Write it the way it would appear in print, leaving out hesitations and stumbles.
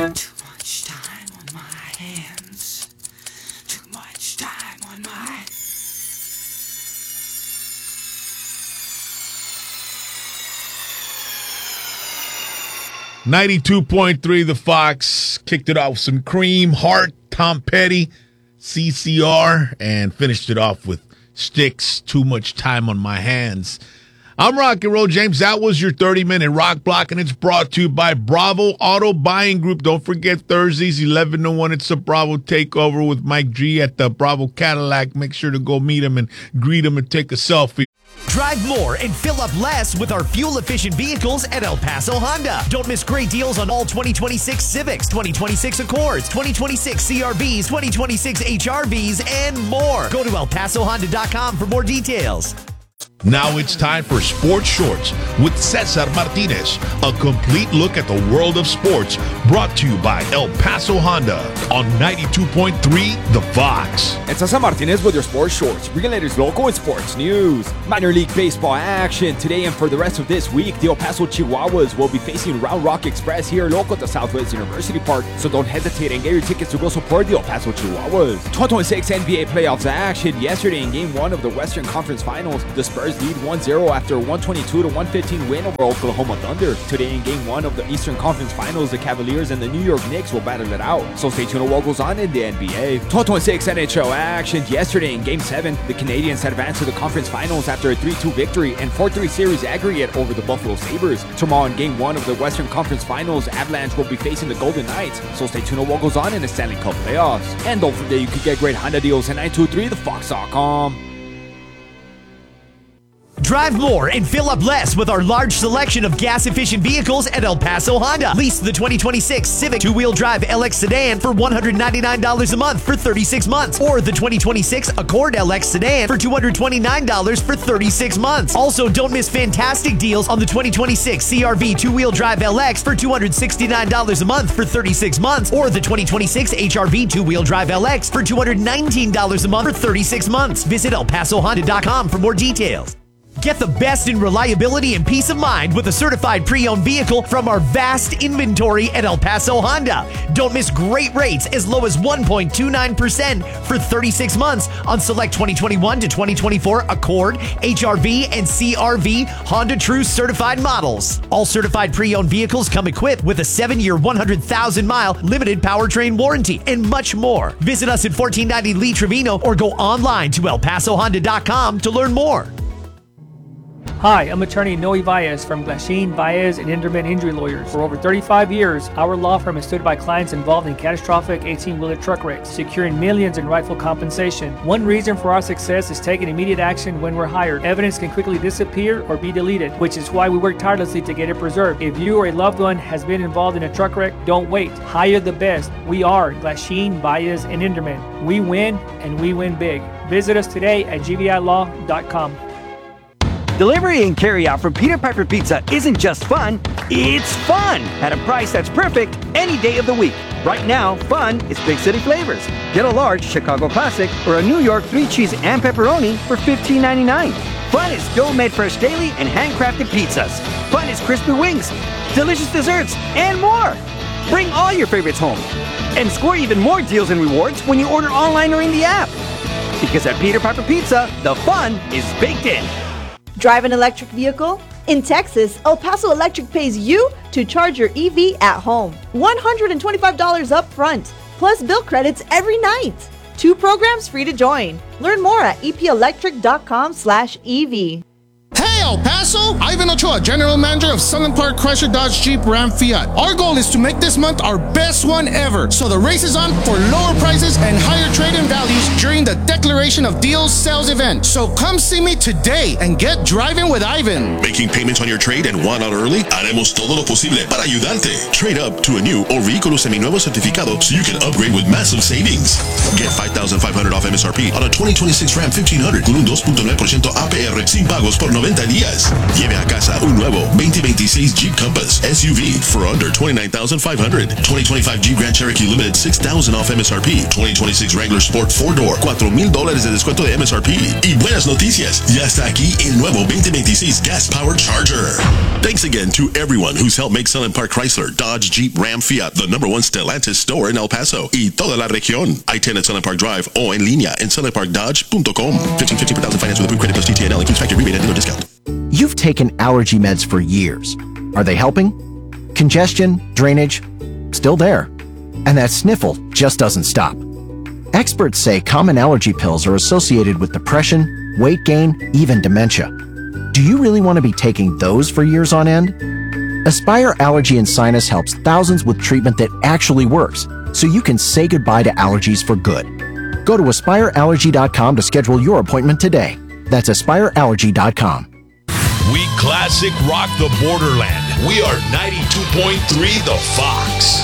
Too much time on my hands. Too much time on my... 92.3 The Fox kicked it off with some Cream, Heart, Tom Petty, CCR, and finished it off with Styx, Too Much Time on My Hands. I'm Rock and Roll James. That was your 30-minute rock block, and it's brought to you by Bravo Auto Buying Group. Don't forget Thursdays, 11 to 1. It's a Bravo Takeover with Mike G at the Bravo Cadillac. Make sure to go meet him and greet him and take a selfie. Drive more and fill up less with our fuel-efficient vehicles at El Paso Honda. Don't miss great deals on all 2026 Civics, 2026 Accords, 2026 CRVs, 2026 HRVs, and more. Go to ElPasoHonda.com for more details. Now it's time for Sports Shorts with Cesar Martinez. A complete look at the world of sports brought to you by El Paso Honda on 92.3 The Fox. And Cesar Martinez with your Sports Shorts, bringing latest local and sports news. Minor League Baseball action today and for the rest of this week. The El Paso Chihuahuas will be facing Round Rock Express here local at the Southwest University Park. So don't hesitate and get your tickets to go support the El Paso Chihuahuas. 2026 NBA playoffs action yesterday in Game 1 of the Western Conference Finals. The Spurs lead 1-0 after a 122-115 win over Oklahoma Thunder. Today in Game 1 of the Eastern Conference Finals, the Cavaliers and the New York Knicks will battle it out. So stay tuned to what goes on in the NBA. 2026 NHL action yesterday in Game 7. The Canadiens advanced to the conference finals after a 3-2 victory and 4-3 series aggregate over the Buffalo Sabres. Tomorrow in Game 1 of the Western Conference Finals, Avalanche will be facing the Golden Knights. So stay tuned to what goes on in the Stanley Cup playoffs. And don't forget you can get great Honda deals at 923thefox.com. Drive more and fill up less with our large selection of gas-efficient vehicles at El Paso Honda. Lease the 2026 Civic two-wheel drive LX sedan for $199 a month for 36 months. Or the 2026 Accord LX sedan for $229 for 36 months. Also, don't miss fantastic deals on the 2026 CRV two-wheel drive LX for $269 a month for 36 months. Or the 2026 HRV two-wheel drive LX for $219 a month for 36 months. Visit ElPasoHonda.com for more details. Get the best in reliability and peace of mind with a certified pre-owned vehicle from our vast inventory at El Paso Honda. Don't miss great rates as low as 1.29% for 36 months on select 2021 to 2024 Accord, HRV, and CRV Honda True certified models. All certified pre-owned vehicles come equipped with a 7-year, 100,000-mile limited powertrain warranty and much more. Visit us at 1490 Lee Trevino or go online to elpasohonda.com to learn more. Hi, I'm attorney Noe Baez from Glasheen, Baez, and Inderman Injury Lawyers. For over 35 years, our law firm has stood by clients involved in catastrophic 18-wheeler truck wrecks, securing millions in rightful compensation. One reason for our success is taking immediate action when we're hired. Evidence can quickly disappear or be deleted, which is why we work tirelessly to get it preserved. If you or a loved one has been involved in a truck wreck, don't wait. Hire the best. We are Glasheen, Baez, and Inderman. We win, and we win big. Visit us today at gvilaw.com. Delivery and carry out from Peter Piper Pizza isn't just fun, it's fun at a price that's perfect any day of the week. Right now, fun is big city flavors. Get a large Chicago Classic or a New York 3-cheese and pepperoni for $15.99. Fun is dough-made fresh daily and handcrafted pizzas. Fun is crispy wings, delicious desserts, and more. Bring all your favorites home. And score even more deals and rewards when you order online or in the app. Because at Peter Piper Pizza, the fun is baked in. Drive an electric vehicle? In Texas, El Paso Electric pays you to charge your EV at home. $125 up front, plus bill credits every night. 2 programs free to join. Learn more at epelectric.com/EV. Hey El Paso! Ivan Ochoa, General Manager of Sunland Park Chrysler Dodge Jeep Ram Fiat. Our goal is to make this month our best one ever. So the race is on for lower prices and higher trade-in values during the Declaration of Deals sales event. So come see me today and get driving with Ivan. Making payments on your trade and want out early? Haremos todo lo posible para ayudarte. Trade up to a new or vehículo seminuevo certificado so you can upgrade with massive savings. Get $5,500 off MSRP on a 2026 Ram 1500 con un 2.9% APR sin pagos por 90 90 días. Lleve a casa un nuevo 2026 Jeep Compass SUV for under $29,500. 2025 Jeep Grand Cherokee Limited $6,000 off MSRP. 2026 Wrangler Sport 4-Door $4,000 de descuento de MSRP. Y buenas noticias, ya está aquí el nuevo 2026 Gas Powered Charger. Thanks again to everyone who's helped make Sunland Park Chrysler, Dodge, Jeep, Ram, Fiat the #1 Stellantis store in El Paso y toda la región. I-10 at Sunland Park Drive o en línea en sunlandparkdodge.com. 1550 per thousand finance with approved credit plus TTNL includes factory rebate and dealer discount. You've taken allergy meds for years. Are they helping? Congestion, drainage, still there. And that sniffle just doesn't stop. Experts say common allergy pills are associated with depression, weight gain, even dementia. Do you really want to be taking those for years on end? Aspire Allergy and Sinus helps thousands with treatment that actually works, so you can say goodbye to allergies for good. Go to AspireAllergy.com to schedule your appointment today. That's AspireAllergy.com. We classic rock the borderland. We are 92.3 The Fox.